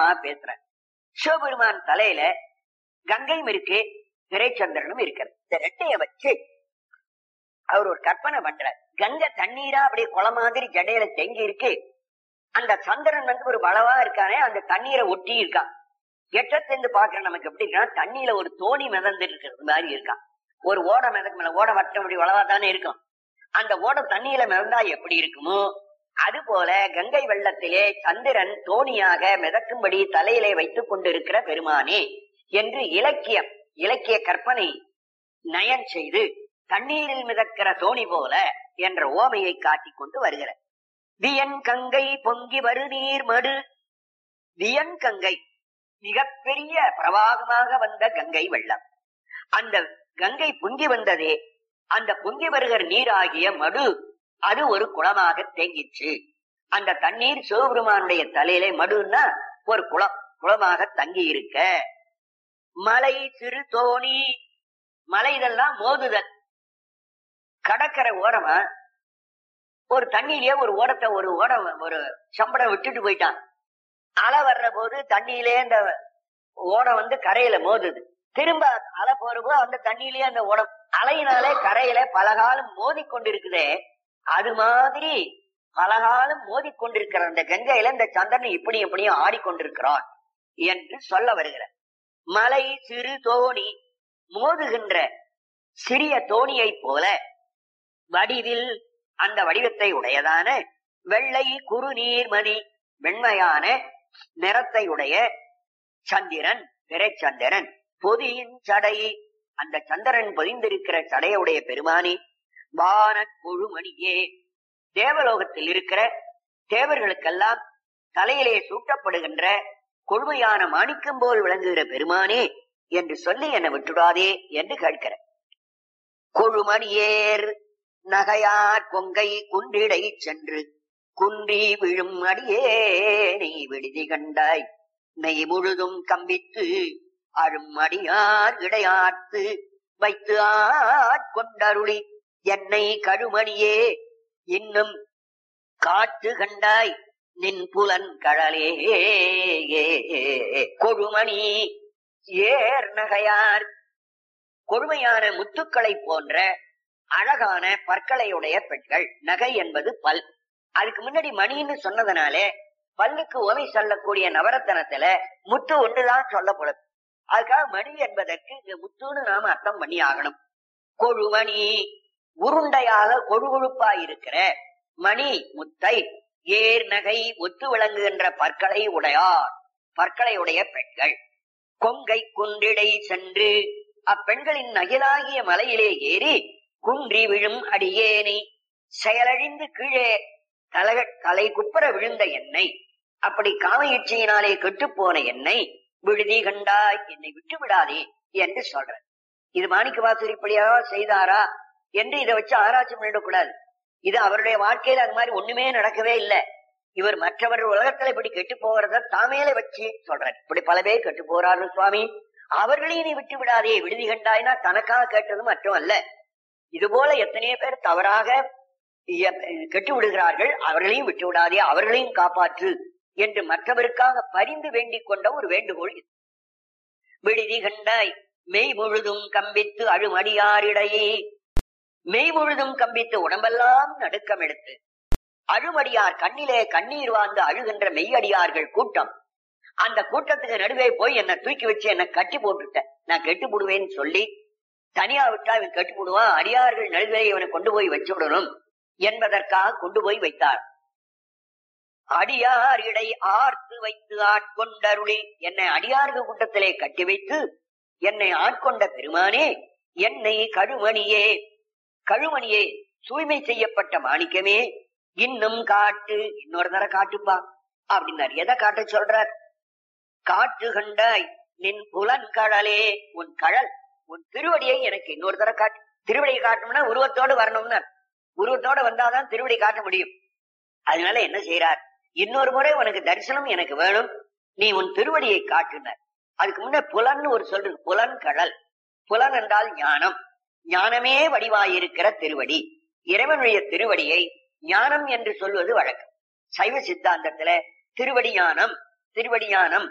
வேகமா பேசுற. சிவபெருமான் தலையில கங்கையும் இருக்கு, திரைச்சந்திரனும் இருக்கிறது. இந்த ரெட்டைய வச்சு அவர் ஒரு கற்பனை பண்றார். கங்கை தண்ணீரா அப்படியே குளம் மாதிரி ஜடையில தேங்கி இருக்கு. அந்த சந்திரன் ஒரு வளவா இருக்கானே, அந்த தண்ணீரை ஒட்டி இருக்கான். எட்டத்திலிருந்து பாக்குற நமக்கு எப்படி இருக்கா, தண்ணியில ஒரு தோணி மிதந்து இருக்கிறது மாதிரி இருக்கான். ஒரு ஓடை மிதக்க ஓடை வட்டம் அப்படி வளவா தானே இருக்கும். அந்த ஓடை தண்ணியில மிதந்தா எப்படி இருக்குமோ அது போல கங்கை வெள்ளத்திலே சந்திரன் தோணியாக மிதக்கும்படி தலையிலே வைத்துக் கொண்டிருக்கிற பெருமானே என்று இலக்கிய கற்பனை நயன் செய்து தண்ணீரில் மிதக்கிற தோணி போல என்ற ஓமையை காட்டிக் கொண்டு வருகிற வியன் கங்கை பொங்கி வரு நீர் மடு. வியன் கங்கை மிகப்பெரிய பிரவாகமாக வந்த கங்கை வெள்ளம். அந்த கங்கை பொங்கி வந்ததே, அந்த பொங்கி வருகிற நீராகிய மடு அது ஒரு குளமாக தேங்கிச்சு. அந்த தண்ணீர் சிவபெருமானுடைய தலையிலே, மடுன்னா ஒரு குளமாக தங்கி இருக்க. மலை சிறு தோணி, மலை இதெல்லாம் மோதுதல். கடற்கரை ஓரமா ஒரு தண்ணியிலேயே ஒரு சம்படம் விட்டுட்டு போயிட்டான். அலை வர்ற போது தண்ணியிலே அந்த ஓடம் கரையில மோதுது. திரும்ப அலை போறப்போ அந்த தண்ணியிலேயே அந்த ஓடம் அலையினாலே கரையில பலகாலம் மோதி கொண்டிருக்குதே, அது மாதிரி பலகாலம் மோதி கொண்டிருக்கிற அந்த கங்கையில இந்த சந்திரன் இப்படியும் ஆடிக்கொண்டிருக்கிறான் என்று சொல்ல வருகிற. மலை சிறு தோணி, மோதுகின்ற சிறிய தோணியை போல வடிவில், அந்த வடிவத்தை உடையதான வெள்ளை குறுநீர்மதி, வெண்மையான நிறத்தை உடைய சந்திரன், திரைச்சந்திரன், பொதியின் சடை, அந்த சந்திரன் பொதிந்திருக்கிற சடையுடைய பெருமானி, வான கொழுமணியே, தேவலோகத்தில் இருக்கிற தேவர்களுக்கெல்லாம் தலையிலே சூட்டப்படுகின்ற கொழுமையான மாணிக்கம் போல் விளங்குகிற பெருமானே என்று சொல்லி என்னை விட்டுடாதே என்று கேட்கிற. கொழுமணியேர் நகையார் கொங்கை குன்றிடை சென்று குன்றி விழும் அடியே நீ விடுதி கண்டாய், நெய் முழுதும் கம்பித்து அழும் அடியார் இடையார்த்து வைத்து ஆட்கொண்டருளி என்னை கழுமணியே இன்னும் காட்டு கண்டாய் நின் புலன் கழலே. கொழுமணி ஏர் நகையார், கொழுமையான முத்துக்களை போன்ற அழகான பற்களையுடைய பெண்கள். நகை என்பது பல். அதுக்கு முன்னாடி மணின்னு சொன்னதுனாலே பல்லுக்கு உமை சொல்லக்கூடிய நவரத்தனத்துல முத்து ஒன்றுதான் சொல்லப்படும். அதுக்காக மணி என்பதற்கு இங்க முத்துன்னு நாம அர்த்தம் பண்ணி ஆகணும். கொழுமணி உருண்டையாக கொழுகொழுப்பாய் இருக்கிற மணி முத்தை, ஏர் நகை ஒத்து விளங்குகின்ற பற்களை உடையார், பற்களை உடைய பெண்கள். கொங்கை குன்றிடை சென்று, அப்பெண்களின் நகிலாகிய மலையிலே ஏறி குன்றி விழும் அடியேனை, செயலழிந்து கீழே தலை குப்புற விழுந்த என்னை, அப்படி காமயிற்சியினாலே கெட்டுப்போன என்னை விடுதி கண்டாய், என்னை விட்டு விடாதே என்று சொல்ற. இது மாணிக்கவாசகர் இப்படியா செய்தாரா என்று இதை வச்சு ஆராய்ச்சி பண்ணிடக்கூடாது. இது அவருடைய வாழ்க்கையில அது மாதிரி ஒண்ணுமே நடக்கவே இல்லை. இவர் மற்றவர்கள் உலகத்துல இப்படி கெட்டு போகிறத தாமேல வச்சு சொல்றார். இப்படி பல பேர் கெட்டு போறார்கள் சுவாமி, அவர்களையும் நீ விட்டு விடாதே, விடுதி கண்டாய்னா தனக்காக கேட்டது மட்டும் அல்ல, இது போல எத்தனையோ பேர் தவறாக கெட்டு விடுகிறார்கள், அவர்களையும் விட்டு விடாதே, அவர்களையும் காப்பாற்று என்று மற்றவருக்காக பரிந்து வேண்டிக் கொண்ட ஒரு வேண்டுகோள். விடுதி கண்டாய் மெய் முழுதும் கம்பித்து அழுமடியாரிடையே, மெய் முழுதும் கம்பித்து உடம்பெல்லாம் நடுக்கம் எடுத்து அழுமடியார், கண்ணிலே கண்ணீர் வாழ்ந்து அழுகின்ற மெய்யடியார்கள் கூட்டம். அந்த கூட்டத்துக்கு நடுவே போய் என்ன தூக்கி வச்சு என்ன கட்டி போட்டுட்டேன், நான் கெட்டு போடுவேன்னு சொல்லி, தனியா விட்டா இவன் கட்டி போடுவான், அடியார்கள் நடுவே இவனை கொண்டு போய் வச்சு விடணும் என்பதற்காக கொண்டு போய் வைத்தார். அடியார் இடை ஆர்த்து வைத்து ஆட்கொண்டருளி, என்னை அடியார்கள் கூட்டத்திலே கட்டி வைத்து என்னை ஆட்கொண்ட பெருமானே, என்னை கழுமணியே, கழுமணியே தூய்மை செய்யப்பட்ட மாணிக்கமே, இன்னும் காட்டு, இன்னொரு தர காட்டுப்பா அப்படின்னார். எதை காட்ட சொல்றார்? காட்டு கண்டாய் நின் புலன் கழலே, உன் கழல், உன் திருவடியை எனக்கு இன்னொரு தர காட்டு. திருவடியை காட்டணும்னா உருவத்தோடு வரணும்னா, உருவத்தோட வந்தாதான் திருவடி காட்ட முடியும். அதனால என்ன செய்யறார்? இன்னொரு முறை உனக்கு தரிசனம் எனக்கு வேணும், நீ உன் திருவடியை காட்டுனர். அதுக்கு முன்ன புலன் ஒரு சொல்றது, புலன் கழல். புலன் என்றால் ஞானம், ஞானமே வடிவாயிருக்கிற திருவடி. இறைவனுடைய திருவடியை ஞானம் என்று சொல்வது வழக்கம். சைவ சித்தாந்தத்துல திருவடி ஞானம், திருவடி ஞானம்